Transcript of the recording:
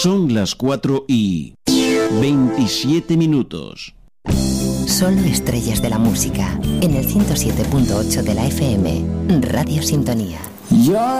Son las 4:27. Solo estrellas de la música en el 107.8 de la FM, Radio Sintonía.